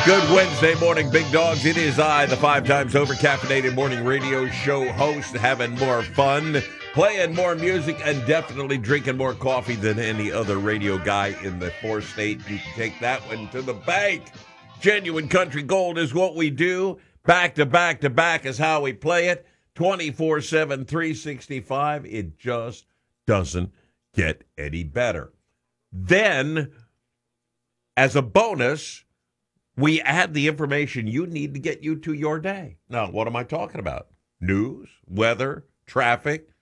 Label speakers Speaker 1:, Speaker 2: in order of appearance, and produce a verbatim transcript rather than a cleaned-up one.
Speaker 1: Good Wednesday morning, big dogs. It is I, the five times over caffeinated morning radio show host, having more fun, playing more music, and definitely drinking more coffee than any other radio guy in the four state. You can take that one to the bank. Genuine Country Gold is what we do. Back to back to back is how we play it. twenty-four seven, three sixty-five. It just doesn't get any better. Then, as a bonus, we add the information you need to get you to your day. Now, what am I talking about? News, weather, traffic,